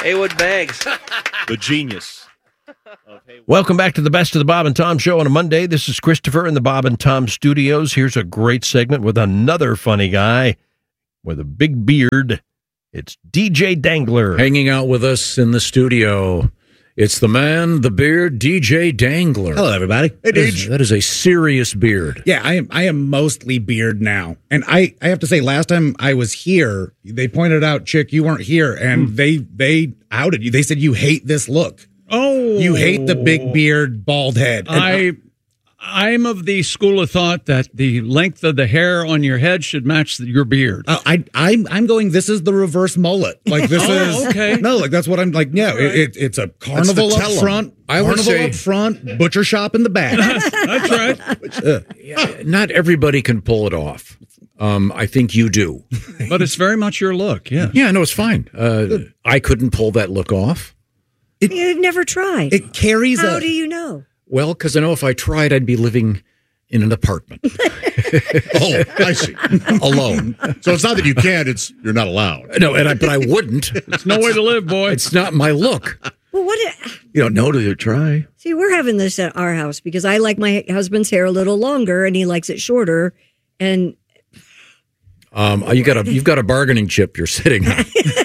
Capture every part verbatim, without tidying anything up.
Haywood Banks. The genius. Welcome back to the Best of the Bob and Tom Show on a Monday. This is Christopher in the Bob and Tom Studios. Here's a great segment with another funny guy with a big beard. It's D J Dangler. Hanging out with us in the studio. It's the man, the beard, D J Dangler. Hello, everybody. Hey, that, is, that is a serious beard. Yeah, I am. I am mostly beard now, and I, I have to say, last time I was here, they pointed out, Chick, you weren't here, and mm. they they outed you. They said you hate this look. Oh, you hate the big beard, bald head. And I. I'm of the school of thought that the length of the hair on your head should match the, your beard. Uh, I, I'm, I'm going. This is the reverse mullet. Like this oh, is okay. No, like that's what I'm like. Yeah, right. it, it, it's a carnival up front. I carnival say, up front, butcher shop in the back. That's right. uh, yeah, not everybody can pull it off. Um, I think you do, but it's very much your look. Yeah, yeah. No, it's fine. Uh, I couldn't pull that look off. It, You've never tried. It carries. How a, do you know? Well, because I know if I tried, I'd be living in an apartment. Oh, I see. Alone. So it's not that you can't, it's you're not allowed. No, and I, but I wouldn't. It's no way to live, boy. It's not my look. Well, what? It, you don't know till you try. See, we're having this at our house because I like my husband's hair a little longer and he likes it shorter. And um, you got a you've got a bargaining chip you're sitting on.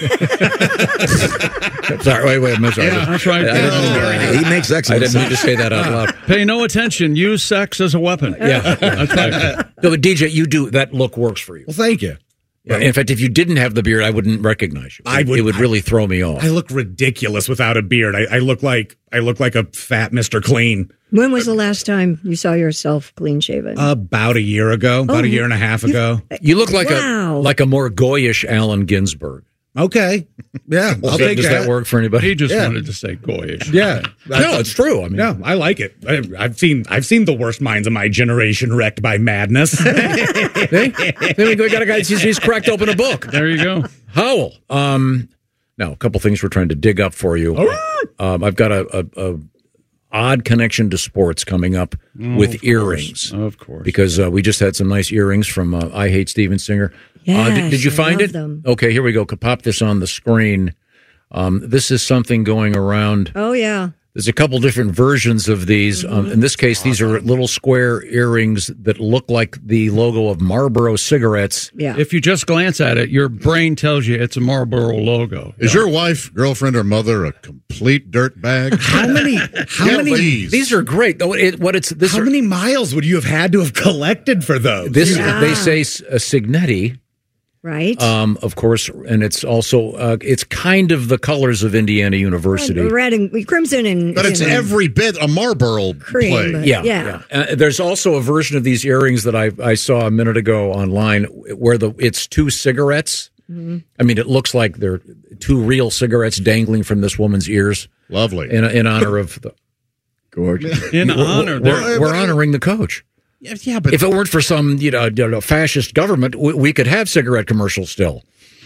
Sorry, wait, wait, I'm sorry. Yeah, that's right. I, I yeah. he makes excellent I didn't need to say that out loud. Pay no attention. Use sex as a weapon. Yeah, that's right. No, but D J, you do that look works for you. Well, thank you. Yeah, in fact, if you didn't have the beard, I wouldn't recognize you. I would. It would really throw me off. I look ridiculous without a beard. I, I look like I look like a fat Mister Clean. When was the last time you saw yourself clean shaven? Uh, about a year ago. About oh, a year and a half ago. You look like wow. a like a more goyish Allen Ginsberg. Okay. Yeah. Well, I'll does, take does that. that work for anybody? He just yeah. wanted to say goyish. Yeah. No, it's true. I mean, yeah, I like it. I, I've seen I've seen the worst minds of my generation wrecked by madness. There we go. We got a guy. He's, he's cracked open a book. There you go. Howell. Um, now, a couple things we're trying to dig up for you. Um, I've got a, a, a odd connection to sports coming up oh, with of earrings. Course. Of course. Because uh, we just had some nice earrings from uh, I Hate Steven Singer. Yes, uh, did, did you find I love it? Them. Okay, here we go. Could pop this on the screen. Um, this is something going around. Oh, yeah. There's a couple different versions of these. Mm-hmm. Um, in this case, these are little square earrings that look like the logo of Marlboro cigarettes. Yeah. If you just glance at it, your brain tells you it's a Marlboro logo. Is yeah. your wife, girlfriend, or mother a complete dirt bag? How many? How yeah, many? Please. These are great. Though it, what it's this how are, many miles would you have had to have collected for those? This yeah. they say a Signetti. Right. Um, of course, and it's also uh, it's kind of the colors of Indiana University, red, red and crimson, and but it's know, every bit a Marlboro cream, play. But, yeah, yeah. yeah. Uh, there's also a version of these earrings that I I saw a minute ago online where the it's two cigarettes. Mm-hmm. I mean, it looks like they're two real cigarettes dangling from this woman's ears. Lovely in in honor of the gorgeous. In honor, we're, we're, we're honoring the coach. Yeah, but if it weren't for some, you know, you know fascist government, we, we could have cigarette commercials still.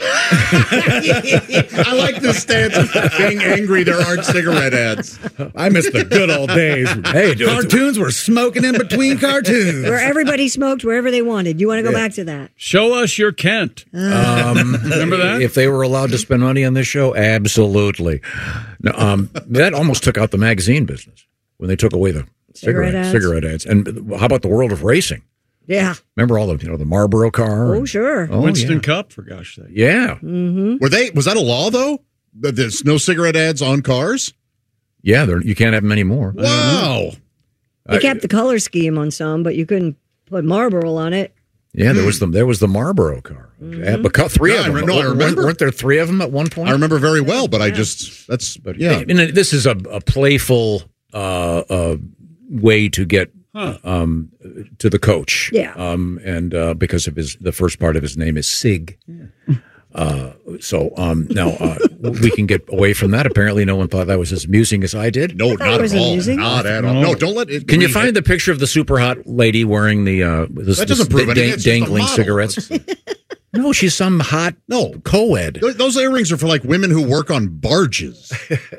I like the stance of being angry there aren't cigarette ads. I miss the good old days. Hey, dude, cartoons were smoking in between cartoons. Where everybody smoked wherever they wanted. You want to go yeah. back to that? Show us your Kent. Uh. Um, Remember that? If they were allowed to spend money on this show, absolutely. No, um, that almost took out the magazine business when they took away the cigarette, cigarette ads. Cigarette ads. And how about the world of racing? Yeah. Remember all the, you know, the Marlboro car? Oh, sure. Oh, Winston yeah. Cup, for gosh sake. Yeah. Mm-hmm. Were they, was that a law, though? That there's no cigarette ads on cars? Yeah, you can't have them anymore. Wow. They uh, kept the color scheme on some, but you couldn't put Marlboro on it. Yeah, there was the there was the Marlboro car. Mm-hmm. Because three yeah, of them. I, no, I remember. Weren't there three of them at one point? I remember very well, but yeah. I just, that's, but yeah. I mean, this is a, a playful uh, uh, way to get Huh. Um, to the coach, yeah. Um, and uh, because of his, the first part of his name is Sig. Yeah. Uh, so um, now uh, we can get away from that. Apparently, no one thought that was as amusing as I did. No, not at all. Amusing. Not at all. No, don't let it. Can you find the picture of the super hot lady wearing the uh, this, that doesn't prove da- anything. dangling cigarettes? No, she's some hot no co-ed. Those earrings are for like women who work on barges.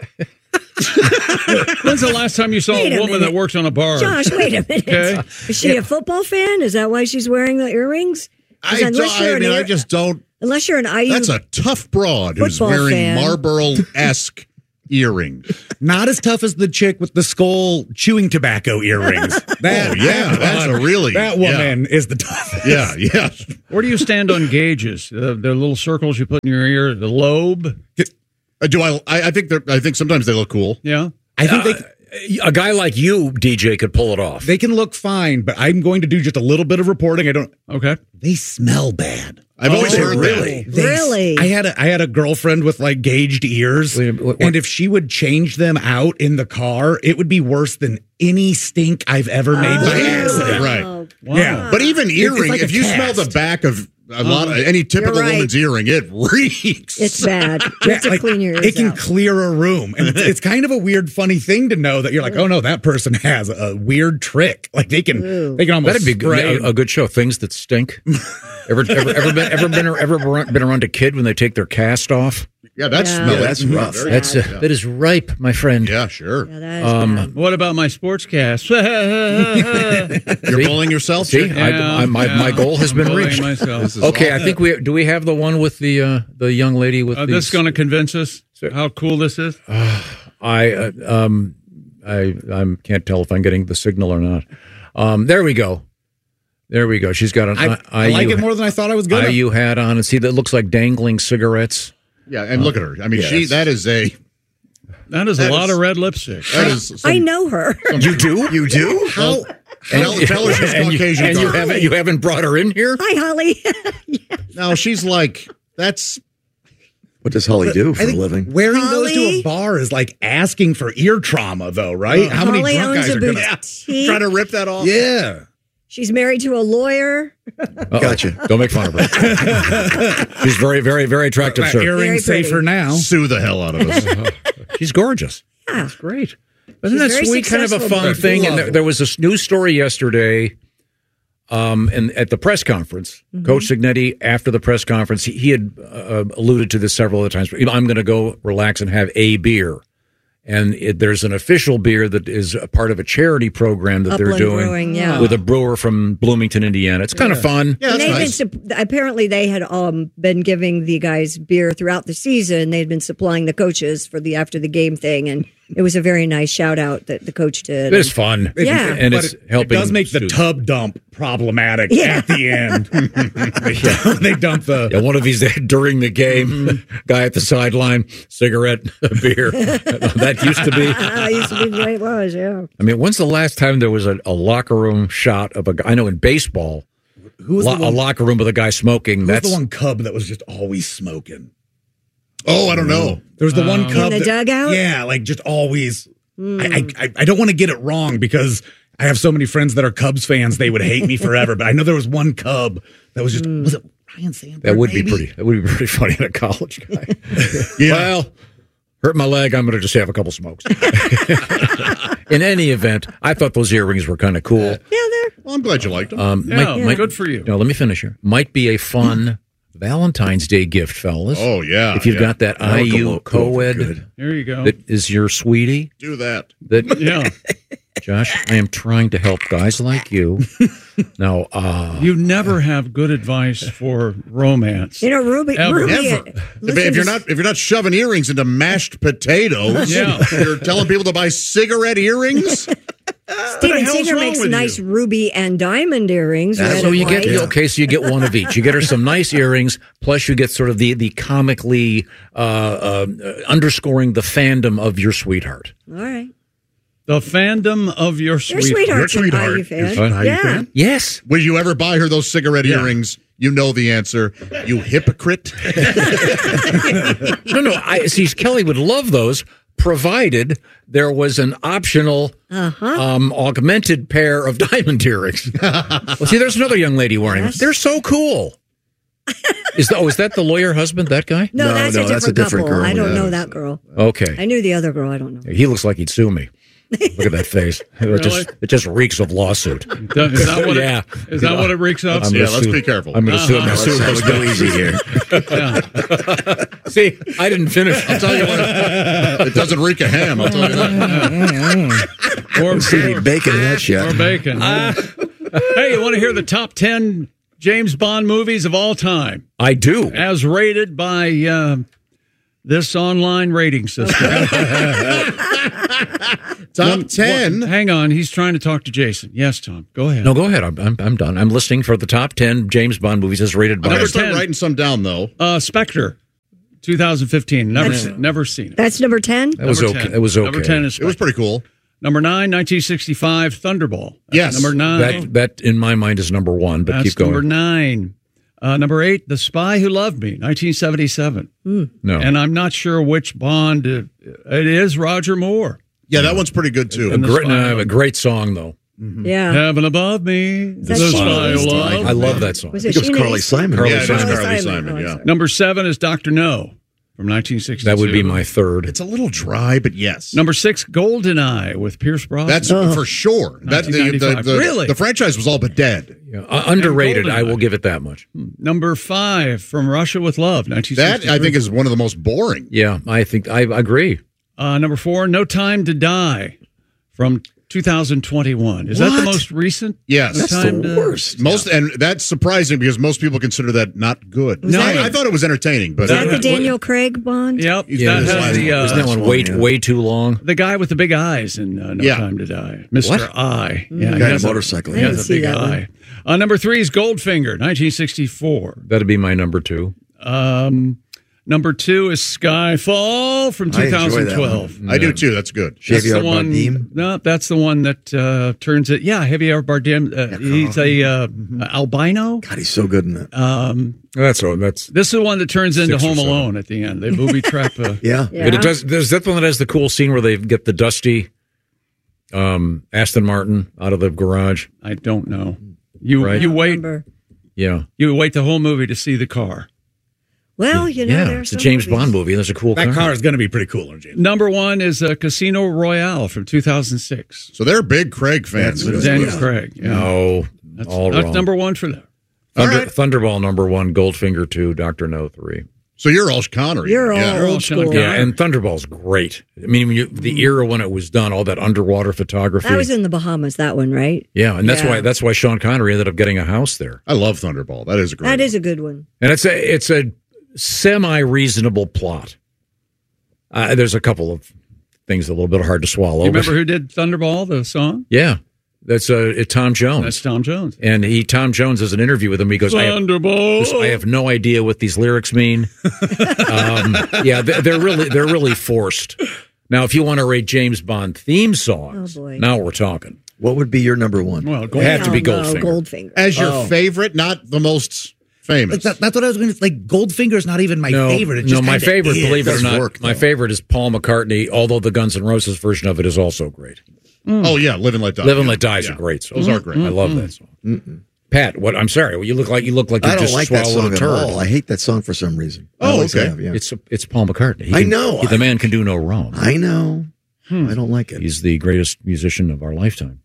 When's the last time you saw wait a, a woman minute. that works on a barge? Josh, wait a minute. Okay. Is she yeah. a football fan? Is that why she's wearing the earrings? I, don't, I mean, ear- I just don't. Unless you're an I U. That's a tough broad who's Football wearing fan. Marlboro-esque earrings. Not as tough as the chick with the skull chewing tobacco earrings. That, Oh, yeah, that's a really- That woman is the toughest. Yeah, yeah. Where do you stand on gauges? The, the little circles you put in your ear, the lobe? Uh, do I, I? I think they're. I think sometimes they look cool. Yeah. I think they A guy like you, D J, could pull it off. they can look fine, but I'm going to do just a little bit of reporting. I don't. Okay. They smell bad. I've always Oh, heard really? that. They- Really? I had a I had a girlfriend with like gauged ears, Wait, what- what- and if she would change them out in the car, it would be worse than any stink I've ever made by Oh. accident. Right. Wow. Yeah, But even It's- earring, it's like a if you smell cast. the back of a lot of any typical You're right. woman's earring, it reeks. It's bad. You have to like, clean your ears it can out. clear a room, and it's, it's kind of a weird, funny thing to know that you're like, oh no, that person has a weird trick. Like they can, Ooh. they can almost That'd be good, spray. yeah, a, a good show. Things that stink. ever, ever, ever been, ever been, ever been around a kid when they take their cast off? yeah, that's Yeah. smelly. Yeah, that's rough. Very- That's uh, that is ripe, my friend. yeah, sure. Yeah, that is Um, bad. What about my sportscast? You're bullying yourself. See, Chick? I, I, my my goal has I'm been bullying reached. myself. Okay, I think we do. We have the one with the uh, the young lady with Uh, the. this is going to convince us how cool this is. I uh, um I I can't tell if I'm getting the signal or not. Um, there we go. There we go. She's got an I, I I like U it more than I thought I was gonna. I U hat on, and see that looks like dangling cigarettes. Yeah, and look at her. I mean, she. yes. That is a. That is That a lot is- of red lipstick. That is. Some, I know her. You do? You do? How? Tell, tell her she's and you, Caucasian. and you Carl. haven't you haven't brought her in here? Hi, Holly. No, she's like. That's. What does Holly do for I a think living? wearing those to Holly- a bar is like asking for ear trauma, though, right? How many Holly drunk owns guys a are gonna? boutique. Trying to rip that off. Yeah. She's married to a lawyer. Uh-oh. Gotcha. Don't make fun of her. She's very, very, very attractive, That sir. earring Very pretty. safer now. Sue the hell out of us. She's gorgeous. Yeah. That's great. Isn't She's that very sweet? Kind of a successful, fun but thing. And love there, her. there was this news story yesterday, um, and at the press conference, Mm-hmm. Coach Signetti, after the press conference, he, he had uh, alluded to this several other times. I'm going to go relax and have a beer. And it, there's an official beer that is a part of a charity program that Upland they're doing Brewing, yeah. with a brewer from Bloomington, Indiana. It's kind of fun. Yeah, And that's they've nice. been sup- apparently they had um, been giving the guys beer throughout the season. They'd been supplying the coaches for the after the game thing, and it was a very nice shout out that the coach did. It is fun. Yeah. And But it's it, helping. It does make the students. tub dump problematic Yeah. at the end. they, dump, they dump the. Yeah, one of these during the game, guy at the sideline, cigarette, beer. That used to be. Ah, it used to be the way it was, yeah. I mean, when's the last time there was a, a locker room shot of a guy? I know in baseball, Who was lo- the a one, locker room with a guy smoking. who was That's the one Cub that was just always smoking? Oh, I don't know. There was the one Cub the that- dugout? Yeah, like just always. I, I I don't want to get it wrong because I have so many friends that are Cubs fans. They would hate me forever. But I know there was one Cub that was just was it Ryan Sandberg? that would be maybe? pretty. That would be pretty funny in a college guy. Yeah. Well, hurt my leg. I'm going to just have a couple smokes. In any event, I thought those earrings were kind of cool. Yeah, they're Well, I'm glad you liked them. Um, Yeah, might- might- good for you. No, let me finish here. Might be a fun Valentine's Day gift, fellas. oh yeah. if you've yeah. got that That'll I U go over co-ed good. There you go. that is your sweetie, do that. that Yeah. Josh, I am trying to help guys like you. Now, uh, You never have good advice for romance. you know Ruby. Ever. Ruby Ever. uh, If, listen if you're to- not if you're not shoving earrings into mashed potatoes, Yeah. you're telling people to buy cigarette earrings. Steven hell's Singer wrong makes with nice you? ruby and diamond earrings. That's red so and you get white. okay, so you get one of each. You get her some nice earrings, plus you get sort of the the comically uh, uh, underscoring the fandom of your sweetheart. All right. The fandom of your Your sweet. sweetheart's Your an sweetheart I U is fan. an I U yeah. fan? Yes, Will you ever buy her those cigarette earrings? You know the answer. You hypocrite. no, no. I see. Kelly would love those, provided there was an optional Uh-huh. um, augmented pair of diamond earrings. Well, see, there's another young lady wearing them. Yes. They're so cool. Is the, oh, is that the lawyer husband? That guy? No, No, that's, no, a that's a different different couple. girl, I don't yeah. know that girl. Okay. I knew the other girl. I don't know. He looks like he'd sue me. Look at that face. It, just, Really? it just reeks of lawsuit. Is that what Yeah. it, is that what it reeks up? I'm Yeah, gonna let's sue- be careful. I'm going to sue him. Let's, Sue him. let's go easy here. See, I didn't finish. I'll tell you what. It doesn't reek of ham. I'll tell you that. Or, See any or, bacon in that or shit. bacon. Hey, you want to hear the top ten James Bond movies of all time, I do. as rated by uh, this online rating system. Top ten. What- hang on, he's trying to talk to Jason. Yes, Tom, go ahead. No, go ahead. I'm, I'm, I'm done. I'm listening for the top ten James Bond movies as rated I'm by. going Number to start ten. writing some down, though. Uh, Spectre, twenty fifteen. Never, That's- se- never seen it. That's number ten. That was Number okay. ten. It was okay. Number ten is It was Spectre. pretty cool. Number nine, nineteen sixty-five, Thunderball. That's Yes. Number nine. That that in my mind is number one. But That's keep going. number nine. Uh, number eight, The Spy Who Loved Me, nineteen seventy-seven. No. And I'm not sure which Bond it, it is. Roger Moore. Yeah, that one's pretty good, too. a, and the great, Spy no, Who- a great song though. Yeah. Heaven Above Me. The that Spy Sheen Who Easton? Loved I Me. love that song. Was I it think it was Sheena Carly Easton? Simon. Carly Yeah, it is Simon. Carly Simon, Oh, yeah. sorry. Number seven is Doctor No from nineteen sixty-two. That would be my third. It's a little dry, but yes. Number six, Goldeneye with Pierce Brosnan. That's for sure. That the, the, nineteen ninety-five. the, Really? the franchise was all but dead. Yeah, uh, underrated. Goldeneye. I will give it that much. Number five, From Russia with Love, nineteen sixty-three. That, I think, is one of the most boring. Yeah, I think I agree. Uh, number four, No Time to Die from two thousand twenty-one. Is that the What? most recent? Yes. No That's the Time to- worst. Most and that's surprising because most people consider that not good. Was No, that- I, I thought it was entertaining, but Is that Uh, the Daniel Craig Bond? Yep. Yeah, that isn't has the, uh, isn't that one way yeah. way too long? the guy with the big eyes in uh, No Yeah. Time to Die, Mister What? I. Yeah, Guy he on a has a- motorcycle. He I has didn't a see big that one. eye. Uh, number three is Goldfinger, nineteen sixty-four. That'd be my number two. Um, number two is Skyfall from I enjoy that twenty twelve. I do too. That's good. That's Javier the one. Bardem. No, that's the one that uh, turns it. Yeah, Javier Bardem. Uh, he's a uh, albino. God, he's so good in that. Um, That's all. That's this is the one that turns into Six or Home seven. Alone at the end. They booby trap. Uh, Yeah. Yeah. But it does. There's that one that has the cool scene where they get the dusty um, Aston Martin out of the garage. I don't know. You Right. you wait. Remember. Yeah, You wait the whole movie to see the car. Well, you know, yeah. there are It's a some James movies. Bond movie. And there's a cool That car. car is going to be pretty cool, James. Number one is uh, Casino Royale from two thousand six. So they're big Craig fans. That's With Yeah. Daniel Yeah. Craig. Yeah. No, That's, all that's wrong. number one for them. Thunder, All right. Thunderball number one, Goldfinger two, Doctor No three. So you're all Connery. You're all yeah. all old Sean school. Connery. Yeah, and Thunderball's great. I mean, when you, the era when it was done, all that underwater photography. That was in the Bahamas, that one, right? yeah, and that's Yeah. why that's why Sean Connery ended up getting a house there. I love Thunderball. That is a great. That one. is a good one. And it's a it's a semi reasonable plot. Uh, there's a couple of things a little bit hard to swallow. You but- remember who did Thunderball, the song? Yeah, that's uh, it, Tom Jones. That's Tom Jones. and he Tom Jones has an interview with him. He goes, I have, Thunderball. I have no idea what these lyrics mean. um, yeah, they- they're really they're really forced. Now, if you want to rate James Bond theme songs, Oh, boy. now we're talking. What would be your number one? Well, It had to be Oh, no, Goldfinger. Goldfinger. as your Oh. favorite, not the most famous. Like that, that's what I was going to like. Goldfinger's not even my no, favorite. It no, just my kinda favorite, is. believe it or Does not, work, my though. favorite is Paul McCartney. Although the Guns N' Roses version of it is also great. Oh yeah, Live and Let Die. "Live and Yeah. Let Die" is Yeah. a great song. Those are great. I love that song. Pat, what? I'm sorry. Well, you look like you look like you I don't just like that swallowed song a at turd. all. I hate that song for some reason. I Oh, always okay. have, yeah. It's it's Paul McCartney. He I can- know. he- the man can do no wrong. I know. I don't like it. He's the greatest musician of our lifetime.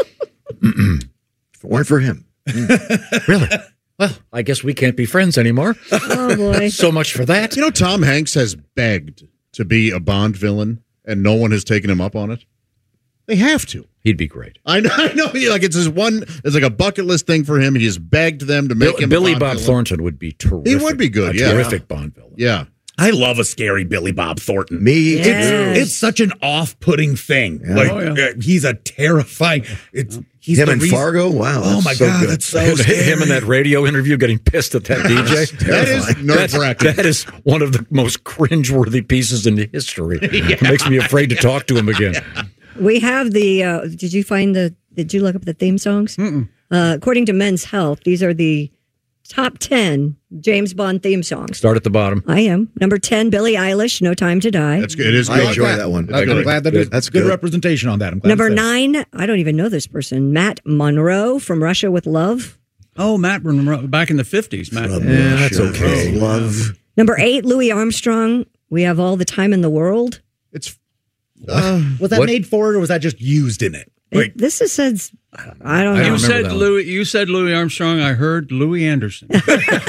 If it weren't for him. Really? Well, I guess we can't be friends anymore. Oh, boy. So much for that. You know, Tom Hanks has begged to be a Bond villain, and no one has taken him up on it. They have to. He'd be great. I know. I know. Like it's his one. It's like a bucket list thing for him. He has begged them to make Bill, him. a Billy Bond Bob villain. Thornton would be terrific. He would be good, A yeah. terrific Bond villain. Yeah. I love a scary Billy Bob Thornton. Me Yeah. too. Yes. It's such an off-putting thing. Yeah. Like Oh, yeah. uh, he's a terrifying. It's he's Him the and reason- Fargo? Wow. Oh that's my so god, good. that's so scary. Him in that radio interview getting pissed at that D J. That is nerve wracking. That is one of the most cringeworthy pieces in history. It makes me afraid to talk to him again. We have the. Uh, did you find the? Did you look up the theme songs? Uh, according to Men's Health, these are the top ten James Bond theme songs. Start at the bottom. I am number ten. Billie Eilish, "No Time to Die." That's good. It is I good. enjoy that one. I'm Good. glad that is That's good good. representation on that. I'm glad Number it's there. nine. I don't even know this person. Matt Monroe from Russia with Love. Oh, Matt Monroe, back in the fifties. Matt. From Monroe. Russia that's okay. with Love. Number eight. Louis Armstrong. "We Have All the Time in the World." It's Was that What? made for it, or was that just used in it? It- this is says. I don't I know. You don't remember said that one. Louis. You said Louis Armstrong. I heard Louis Anderson. we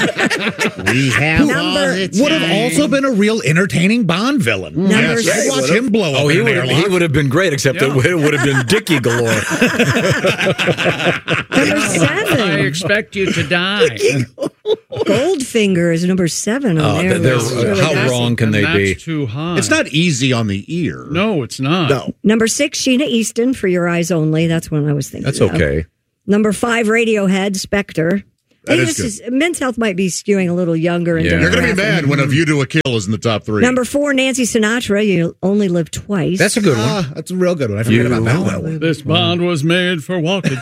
have Number- Would have also been a real entertaining Bond villain. Number Yes. six. I'd watch him blow up Oh, in he an would have, airlock. he would have been great, except Yeah. it would have been Dickie galore. Number seven. expect you to die. Goldfinger is number seven on Oh, there. they're- with Shirley how Bassey. wrong can And they that's be? too high. It's not easy on the ear. No, it's not. No. Number six, Sheena Easton, For Your Eyes Only. That's one I was thinking That's of. okay. Number five, Radiohead, Spectre. That I think is this is Men's Health might be skewing a little younger. And Yeah. You're going to be demographic. mad when A View to a Kill is in the top three. Number four, Nancy Sinatra. You only live twice. That's a good one. Ah, that's a real good one. I forgot about that one. This bond was made for walking.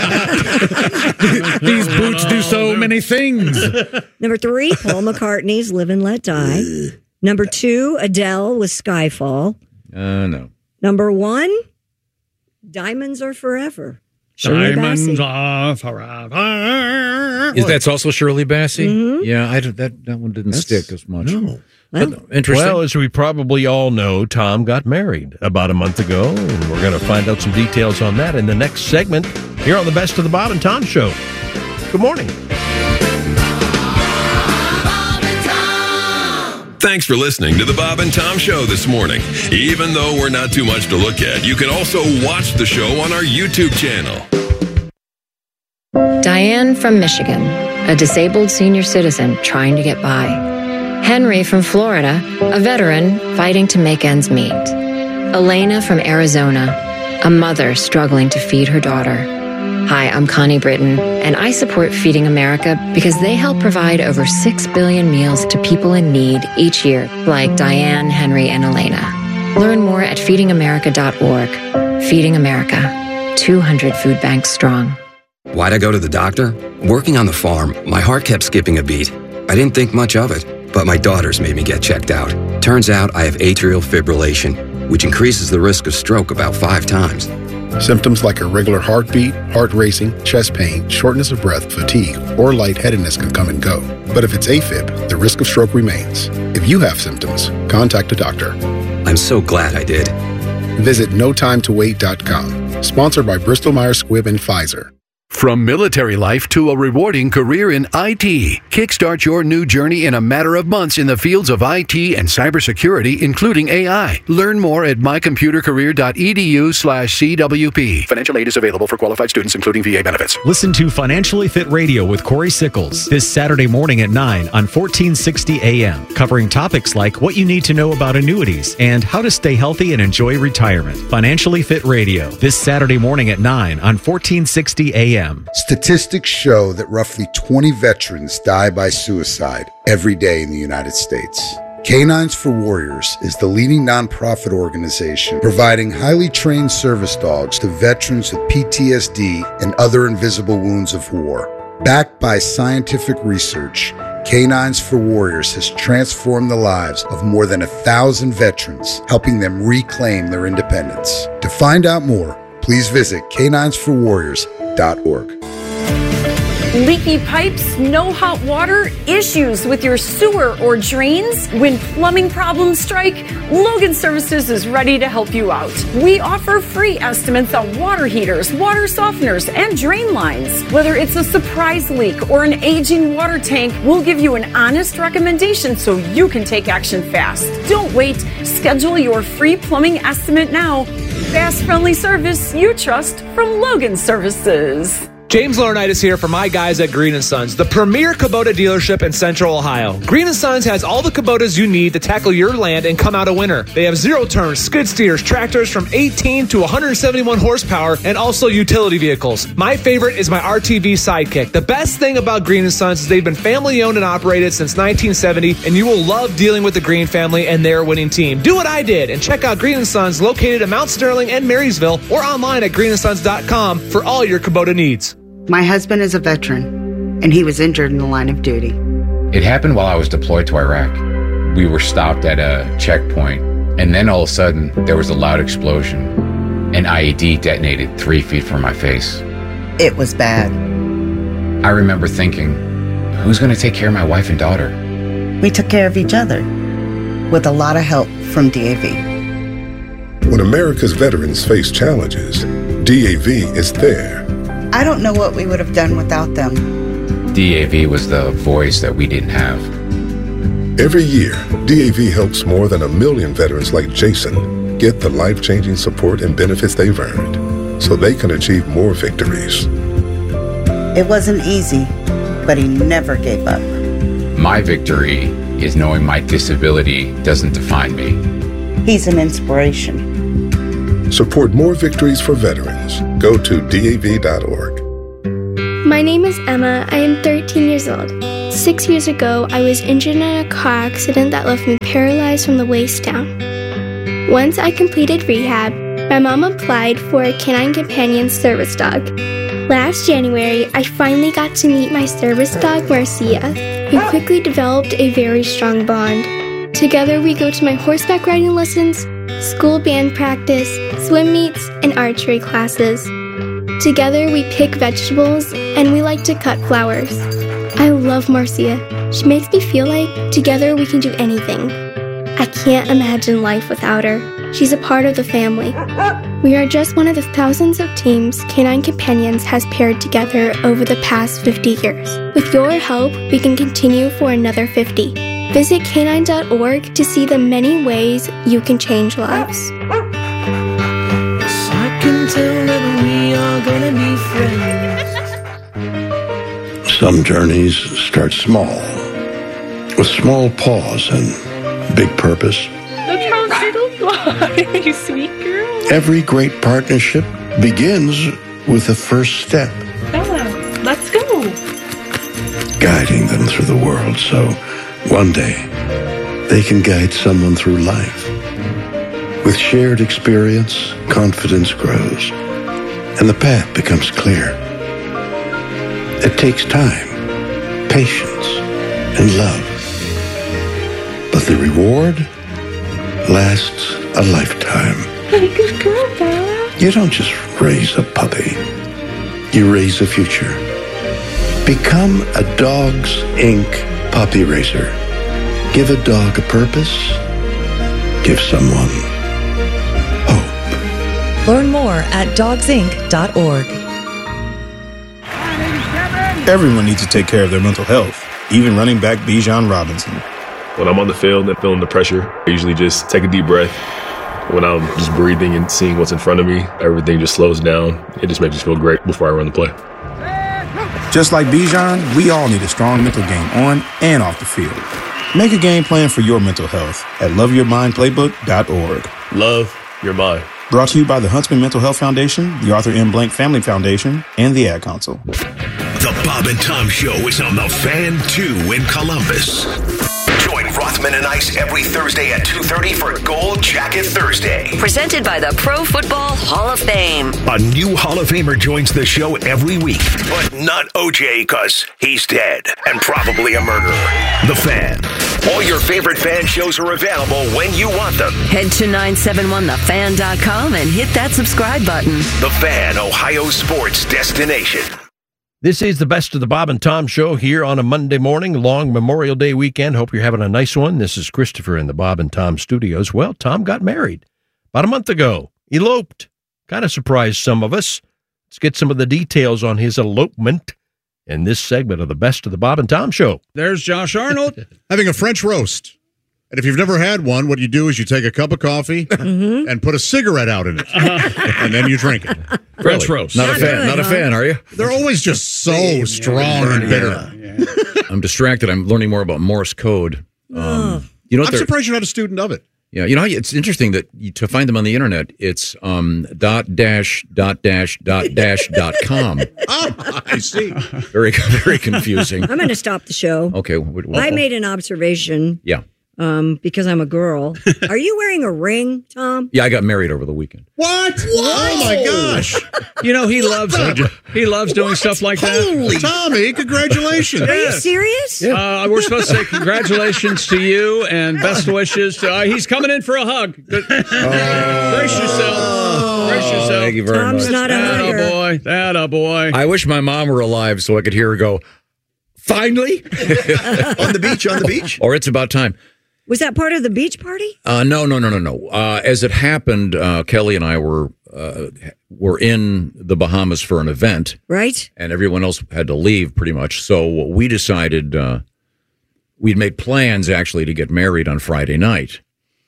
These boots do so many things. Number three, Paul McCartney's Live and Let Die. Number two, Adele with Skyfall. Uh, no. Number one, Diamonds Are Forever. Shirley Diamonds Bassey. are forever. Is that's also Shirley Bassey? Mhm. Yeah, I don't- that that one didn't stick as much. No. Well, But interesting. Well, as we probably all know, Tom got married about a month ago, and we're going to find out some details on that in the next segment here on the Best of the Bob and Tom Show. Good morning. Thanks for listening to the Bob and Tom Show this morning. Even though we're not too much to look at, you can also watch the show on our YouTube channel. Diane from Michigan, a disabled senior citizen trying to get by. Henry from Florida, a veteran fighting to make ends meet. Elena from Arizona, a mother struggling to feed her daughter. Hi, I'm Connie Britton, and I support Feeding America because they help provide over six billion meals to people in need each year, like Diane, Henry, and Elena. Learn more at feeding america dot org. Feeding America, two hundred food banks strong. Why'd I go to the doctor? Working on the farm, my heart kept skipping a beat. I didn't think much of it, but my daughters made me get checked out. Turns out I have atrial fibrillation, which increases the risk of stroke about five times. Symptoms like irregular heartbeat, heart racing, chest pain, shortness of breath, fatigue, or lightheadedness can come and go. But if it's AFib, the risk of stroke remains. If you have symptoms, contact a doctor. I'm so glad I did. Visit no time to wait dot com. Sponsored by Bristol Myers Squibb and Pfizer. From military life to a rewarding career in I T, kickstart your new journey in a matter of months in the fields of I T and cybersecurity, including A I. Learn more at my computer career dot e d u slash c w p. Financial aid is available for qualified students, including V A benefits. Listen to Financially Fit Radio with Corey Sickles this Saturday morning at nine on fourteen sixty A M, covering topics like what you need to know about annuities and how to stay healthy and enjoy retirement. Financially Fit Radio this Saturday morning at nine on fourteen sixty A M. Statistics show that roughly twenty veterans die by suicide every day in the United States. Canines for Warriors is the leading nonprofit organization providing highly trained service dogs to veterans with P T S D and other invisible wounds of war. Backed by scientific research, Canines for Warriors has transformed the lives of more than a thousand veterans, helping them reclaim their independence. To find out more, please visit canines for warriors dot org. Leaky pipes, no hot water, issues with your sewer or drains? When plumbing problems strike, Logan Services is ready to help you out. We offer free estimates on water heaters, water softeners, and drain lines. Whether it's a surprise leak or an aging water tank, we'll give you an honest recommendation so you can take action fast. Don't wait. Schedule your free plumbing estimate now. Fast, friendly service you trust from Logan Services. James Laurinaitis here for my guys at Green and Sons, the premier Kubota dealership in Central Ohio. Green and Sons has all the Kubotas you need to tackle your land and come out a winner. They have zero turns, skid steers, tractors from eighteen to one hundred seventy-one horsepower, and also utility vehicles. My favorite is my R T V Sidekick. The best thing about Green and Sons is they've been family owned and operated since nineteen seventy, and you will love dealing with the Green family and their winning team. Do what I did and check out Green and Sons located in Mount Sterling and Marysville, or online at green and sons dot com for all your Kubota needs. My husband is a veteran, and he was injured in the line of duty. It happened while I was deployed to Iraq. We were stopped at a checkpoint, and then all of a sudden, there was a loud explosion. An I E D detonated three feet from my face. It was bad. I remember thinking, who's going to take care of my wife and daughter? We took care of each other, with a lot of help from D A V. When America's veterans face challenges, D A V is there. I don't know what we would have done without them. D A V was the voice that we didn't have. Every year, D A V helps more than a million veterans like Jason get the life-changing support and benefits they've earned so they can achieve more victories. It wasn't easy, but he never gave up. My victory is knowing my disability doesn't define me. He's an inspiration. Support more victories for veterans. Go to D A V dot org. My name is Emma. I am thirteen years old. Six years ago, I was injured in a car accident that left me paralyzed from the waist down. Once I completed rehab, my mom applied for a Canine Companion service dog. Last January, I finally got to meet my service dog, Marcia. We quickly developed a very strong bond. Together, we go to my horseback riding lessons, school band practice, swim meets, and archery classes. Together, we pick vegetables, and we like to cut flowers. I love Marcia. She makes me feel like together we can do anything. I can't imagine life without her. She's a part of the family. We are just one of the thousands of teams Canine Companions has paired together over the past fifty years. With your help, we can continue for another fifty. Visit canine dot org to see the many ways you can change lives. I can tell that we are gonna be friends. Some journeys start small, with small pause and big purpose. Look how little you are, you sweet girl. Every great partnership begins with the first step, Bella, let's go. guiding them through the world so one day they can guide someone through life. With shared experience, confidence grows, and the path becomes clear. It takes time, patience, and love. But the reward lasts a lifetime. Hey, good girl, Bella. You don't just raise a puppy. You raise a future. Become a Dogs Incorporated puppy raiser. Give a dog a purpose. Give someone hope. Learn more at dogs inc dot org. Everyone needs to take care of their mental health, even running back Bijan Robinson. When I'm on the field and feeling the pressure, I usually just take a deep breath. When I'm just breathing and seeing what's in front of me, everything just slows down. It just makes me feel great before I run the play. Just like Bijan, we all need a strong mental game on and off the field. Make a game plan for your mental health at love your mind playbook dot org. Love your mind. Brought to you by the Huntsman Mental Health Foundation, the Arthur M. Blank Family Foundation, and the Ad Council. The Bob and Tom Show is on the Fan two in Columbus. Join Rothman and Ice every Thursday at two thirty for Gold Jacket Thursday. Presented by the Pro Football Hall of Fame. A new Hall of Famer joins the show every week, but not O J because he's dead and probably a murderer. The Fan. All your favorite fan shows are available when you want them. Head to nine seven one the fan dot com and hit that subscribe button. The Fan, Ohio sports destination. This is the Best of the Bob and Tom Show here on a Monday morning, long Memorial Day weekend. Hope you're having a nice one. This is Christopher in the Bob and Tom studios. Well, Tom got married about a month ago. Eloped. Kind of surprised some of us. Let's get some of the details on his elopement in this segment of the Best of the Bob and Tom Show. There's Josh Arnold. Having a French roast. And if you've never had one, what you do is you take a cup of coffee Mm-hmm. and put a cigarette out in it. And then you drink it. French roast. Not a fan. Not a fan, are you? They're always just so strong and bitter. I'm distracted. I'm learning more about Morse code. Um, you know, what I'm they're- surprised you're not a student of it. Yeah, you know, it's interesting that you, to find them on the internet, it's um, dot dash dot dash dot dash dot com. Oh, I see. Very, very confusing. I'm going to stop the show. Okay. what- what- I made an observation Yeah. um, because I'm a girl. Are you wearing a ring, Tom? Yeah, I got married over the weekend. What? Oh, my gosh. You know, he loves he loves doing stuff like that. Holy Tommy, congratulations. Are you serious? Uh, we're supposed to say congratulations to you and best wishes to. Uh, he's coming in for a hug. Good- Brace yourself. Brace yourself. Thank you very Tom's much. not a That hugger. a boy. That a boy. I wish my mom were alive so I could hear her go, finally? On the beach, on the beach? Or it's about time. Was that part of the beach party? Uh, no, no, no, no, no. Uh, as it happened, uh, Kelly and I were uh, were in the Bahamas for an event, Right? and everyone else had to leave pretty much. So we decided uh, we'd made plans actually to get married on Friday night,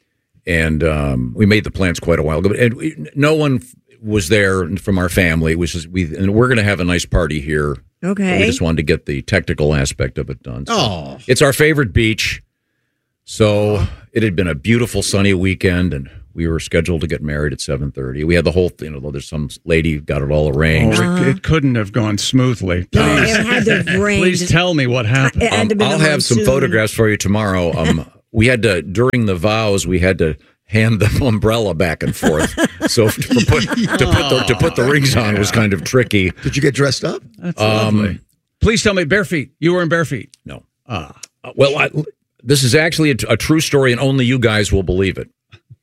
and um, we made the plans quite a while ago. And we, no one was there from our family. It was just we, and we're going to have a nice party here Okay. We just wanted to get the technical aspect of it done. So Oh. it's our favorite beach. So it had been a beautiful sunny weekend, and we were scheduled to get married at seven thirty. We had the whole thing. You know, there's some lady who got it all arranged. Oh, it, it couldn't have gone smoothly. No, Please, it had to have rained. please tell me what happened. It had to Um, be I'll the have some monsoon. photographs for you tomorrow. Um, we had to, during the vows, we had to hand the umbrella back and forth. So to put, to put, the, to put the rings on was kind of tricky. Did you get dressed up? That's Um, lovely. Please tell me, bare feet. You were in bare feet. No. Ah. Uh, well, I, this is actually a, a true story, and only you guys will believe it.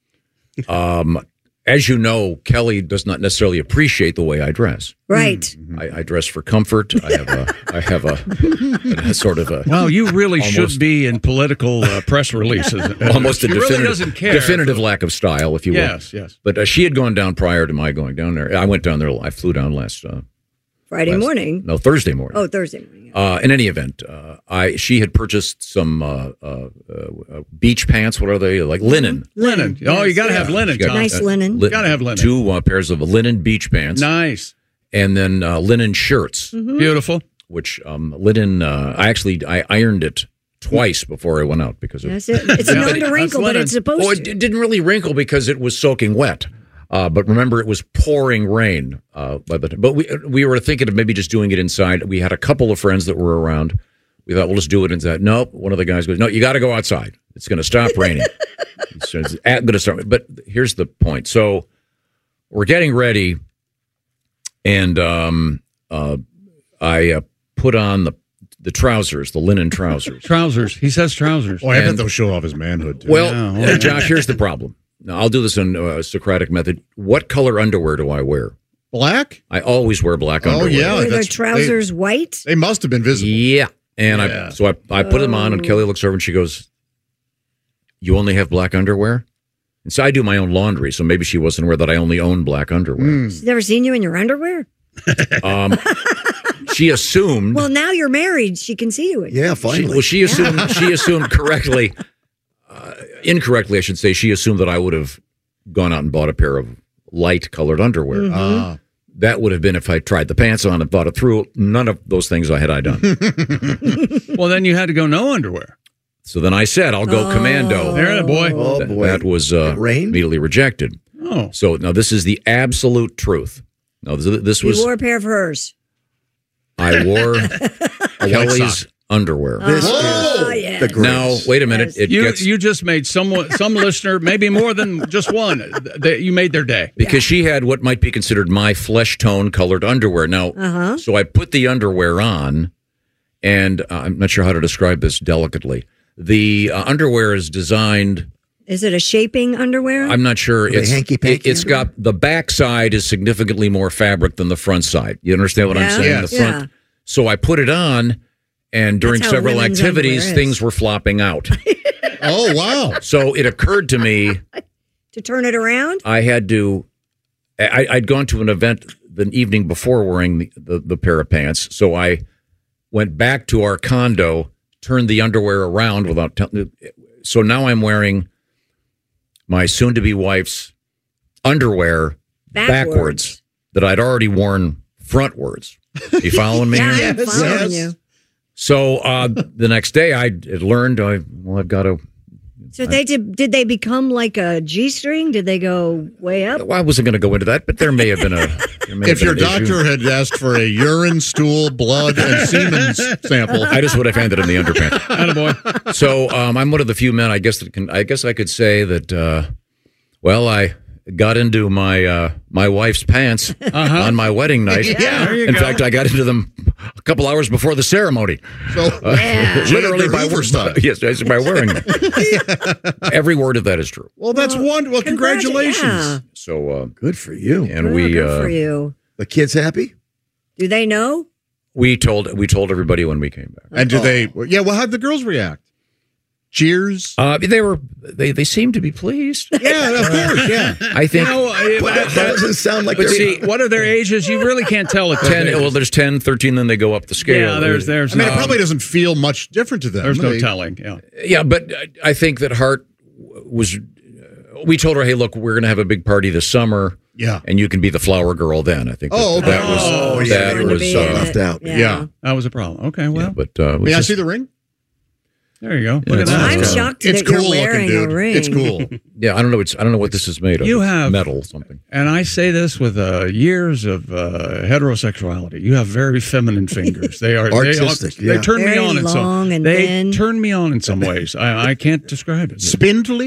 Um, as you know, Kelly does not necessarily appreciate the way I dress. Right. I, I dress for comfort. I have a, I have a, a sort of a. Wow, you really almost, should be in political uh, press releases. almost a She definitive, really doesn't care. definitive lack of style, if you will. Yes, yes. But uh, she had gone down prior to my going down there. I went down there. I flew down last. Uh, Friday last- morning. No, Thursday morning. Oh, Thursday morning. Uh, in any event, uh, I she had purchased some uh, uh, uh, beach pants. What are they? Like linen. Linen. Oh, you got to have linen, She got, Tom. Nice linen. li- Gotta have linen. Two uh, pairs of linen beach pants. Nice. And then uh, linen shirts. Mm-hmm. Beautiful. Which um, linen, uh, I actually I ironed it twice before I went out because of, That's it. It's known to wrinkle, but it's supposed oh, to. it didn't really wrinkle because it was soaking wet. Uh, but remember, it was pouring rain. Uh, by the but we we were thinking of maybe just doing it inside. We had a couple of friends that were around. We thought, we'll just do it inside. Nope. One of the guys goes, no, you got to go outside. It's going to stop raining. So it's going to start. But here's the point. So we're getting ready, and um, uh, I uh, put on the the trousers, the linen trousers. Trousers. He says trousers. Oh, I bet And- they'll show off his manhood, too. Well, Yeah, well, uh, Josh, here's the problem. Now, I'll do this in a Socratic method. What color underwear do I wear? Black? I always wear black Oh, underwear. yeah. Were their that's- trousers white? They must have been visible. Yeah. And Yeah. I so I, I put them on, and Kelly looks over and she goes, "You only have black underwear?" And so I do my own laundry, so maybe she wasn't aware that I only own black underwear. She's never seen you in your underwear? Um, she assumed. Well, now you're married. She can see you in. Yeah, She, finally. well, she assumed. She assumed correctly, uh, incorrectly, I should say. She assumed that I would have gone out and bought a pair of light colored underwear. Mhm. Ah. That would have been if I tried the pants on and thought it through. None of those things I had I done. Well, then you had to go no underwear. So then I said, "I'll go commando." There, the boy. Oh, Th- boy. That was uh, It rained? immediately rejected. Oh. So now this is the absolute truth. No, this, this You was wore a pair of hers. I wore white Kelly's sock. underwear. This Oh, is yeah. the Now greatest. wait a minute. It You gets you just made someone some listener, maybe more than just one, that you made their day. because she had what might be considered my flesh tone colored underwear. Now, Uh-huh. so I put the underwear on, and uh, I'm not sure how to describe this delicately. The uh, underwear is designed. Is it a shaping underwear? I'm not sure. they It's hanky-panky it, has got the back side is significantly more fabric than the front side. You understand what I'm Yeah. saying? Yes. The front. Yeah. So I put it on, and during That's how several women's activities, underwear is. things were flopping out. Oh, wow. So it occurred to me To turn it around? I had to. I, I'd gone to an event the evening before wearing the, the, the pair of pants, so I went back to our condo, turned the underwear around without telling. So now I'm wearing my soon-to-be wife's underwear Backwards. backwards that I'd already worn frontwards. You following me? Yeah, here? I'm Yes, following yes. you. So uh, the next day, I had learned. I well, I've got to. So they did. Did they become like a G string? Did they go way up? Well, I wasn't going to go into that, but there may have been a. there may If have your been an issue. doctor had asked for a urine, stool, blood, and semen sample, I just would have handed him the underpants. Attaboy. So um, I'm one of the few men, I guess that can. I guess I could say that. Uh, well, I got into my uh, my wife's pants Uh-huh. on my wedding night. Yeah, there you In go. fact, I got into them a couple hours before the ceremony. so Uh, Yeah. literally by Hoover style. yes, yes, by wearing them. Every word of that is true. Well, that's one. Well, Congratu- congratulations. yeah. So uh, Good for you. and Oh, we good uh, for you. The kids happy? Do they know? we told we told everybody when we came back. And do they? Yeah. Well, how'd the girls react? Cheers. Uh, they were they they seemed to be pleased. Yeah, of course. Yeah. I think. No, uh, But that doesn't sound like But they're- see, what are their ages? You really can't tell at those ten. ages. Well, there's ten, thirteen, then they go up the scale. Yeah, there's there's I mean, it no, probably doesn't feel much different to them. there's no They- telling. Yeah. Yeah, but I- I think that Hart was. We told her, "Hey, look, we're going to have a big party this summer. Yeah. And you can be the flower girl then. I think that, Oh, okay. that was, Oh, yeah, that they were was being uh, left out. Yeah. Yeah. That was a problem. Okay, well. Yeah, but uh, it was May I just- see the ring? There you go. Yeah, Look at it's that. nice. I'm It's shocked It's that you're cool looking, wearing dude. a ring. It's cool. Yeah, I don't know. It's I don't know what this is made of. You have metal something. And I say this with uh, years of uh, heterosexuality. You have very feminine fingers. They are Artistic, They, yeah. they turn Very me on in long some. and they thin. turn me on in some ways. I, I can't describe it. Spindly?